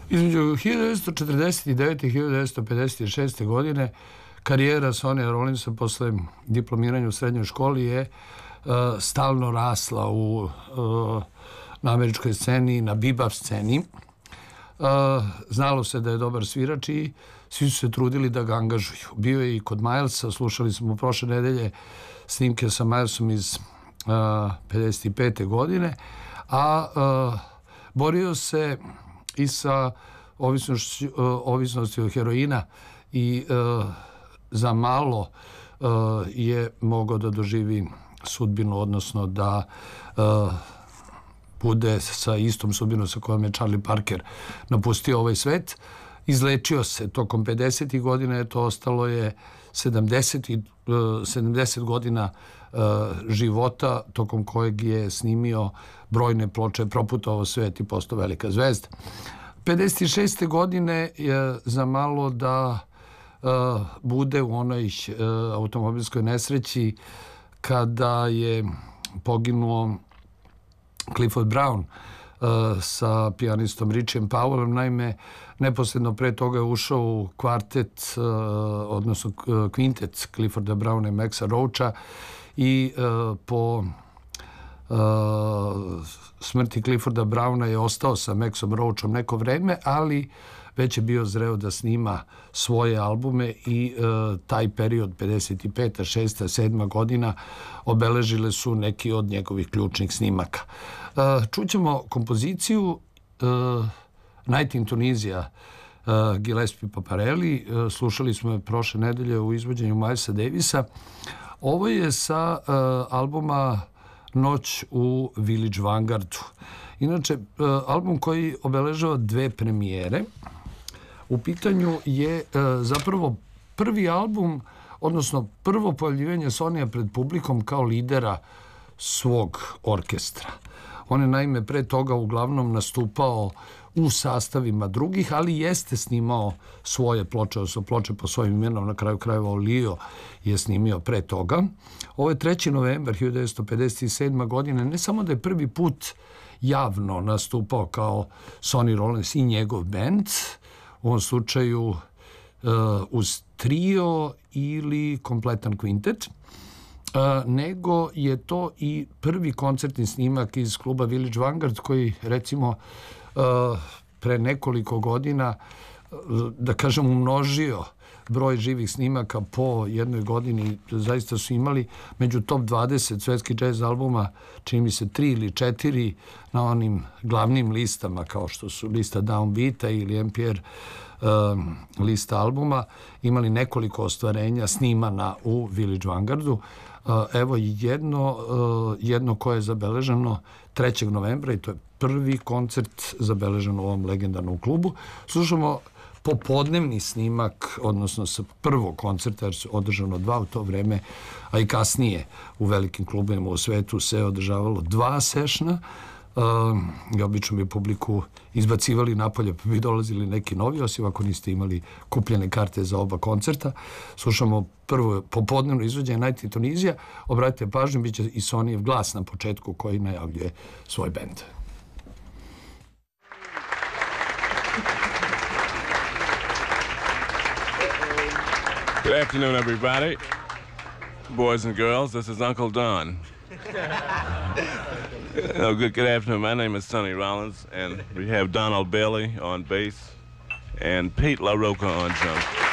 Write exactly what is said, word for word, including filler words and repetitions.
Između hiljadu devetsto četrdeset devete i hiljadu devetsto pedeset šeste. godine karijera Sonny Rollinsa posle diplomiranja u srednjoj školi je uh, stalno rasla u, uh, na američkoj sceni, na bebop sceni. Uh, znalo se da je dobar svirač i svi su se trudili da ga angažuju. Bio je i kod Milesa, slušali smo prošle nedelje snimke sa Milesom iz uh, pedeset pete. godine, a uh, borio se i sa ovisnošću, uh, ovisnosti od heroina i uh, za malo uh, je mogao da doživi sudbinu, odnosno da uh, bude sa istom sudbinom sa kojom je Charlie Parker napustio ovaj svet. Izlečio se tokom pedesetih godina, eto, ostalo je sedamdeset, sedamdeset godina uh, života tokom kojeg je snimio brojne ploče, proputovao svet i postao velika zvezda. pedeset šeste. godine je za malo da uh, bude u onoj uh, automobilskoj nesreći kada je poginuo Clifford Brown uh, sa pijanistom Richiem Powellom. Naime, neposredno pre toga je ušao u kvartet, uh, odnosno kvintet Clifforda Browna i Maxa Roacha i uh, po uh, smrti Clifforda Browna je ostao sa Maxom Roachom neko vreme, ali već je bio zreo da snima svoje albume i uh, taj period pedeset peta, šesta, sedma godina obeležile su neki od njegovih ključnih snimaka. Uh, čućemo kompoziciju uh, Night in Tunisia uh, Gillespie Paparelli. Uh, slušali smo je prošle nedelje u izvođenju Milesa Davisa. Ovo je sa uh, albuma Noć u Village Vanguardu. Inače, uh, album koji obeležava dve premijere. U pitanju je uh, zapravo prvi album, odnosno prvo pojavljivanje Sonija pred publikom kao lidera svog orkestra. On je naime pre toga uglavnom nastupao u sastavima drugih, ali jeste snimao svoje ploče, odnosno ploče po svojim imenom, na kraju krajeva Lio je snimio pre toga. Ovo je treći novembar hiljadu devetsto pedeset sedme. godine, ne samo da je prvi put javno nastupao kao Sonny Rollins i njegov bend, u ovom slučaju uh, uz trio ili kompletan kvintet, Uh, nego je to i prvi koncertni snimak iz kluba Village Vanguard koji, recimo, uh, pre nekoliko godina, uh, da kažem, umnožio broj živih snimaka po jednoj godini. Zaista su imali među top dvadeset svetskih jazz albuma, čini mi se tri ili četiri na onim glavnim listama kao što su lista Downbeata ili N P R um, lista albuma, imali nekoliko ostvarenja snimana u Village Vanguardu. Uh, evo jedno, uh, jedno koje je zabeleženo trećeg novembra i to je prvi koncert zabeležen u ovom legendarnom klubu. Slušamo popodnevni snimak, odnosno sa prvog koncerta, jer su održano dva u to vreme, a i kasnije u velikim klubima u svetu se održavalo dva sešna. Uh, i obično bi publiku izbacivali napolje pa bi dolazili neki novi, osim ako niste imali kupljene karte za oba koncerta. Slušamo prvo popodnevno izvođenje Night in Tunisia. Obratite pažnju, bit će i Sonnijev glas na početku koji najavljuje svoj bend. Good afternoon, everybody. Boys and girls, this is Uncle Don. Oh, good, good afternoon. My name is Sonny Rollins, and we have Donald Bailey on bass and Pete LaRocca on drums.